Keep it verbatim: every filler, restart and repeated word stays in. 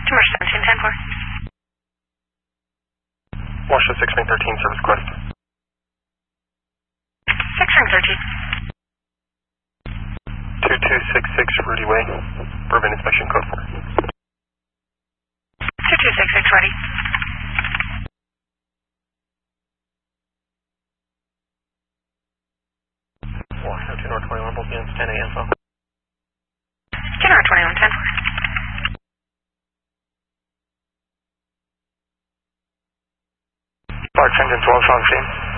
Customer seventeen ten four. Washington six ring thirteen, service request. six ring thirteen. two two six six Rudy Way, Bourbon inspection code four. two two six six ready. Washington two North twenty-one, both units, ten A M phone. two North twenty-one ten four. Large engine twelve on scene.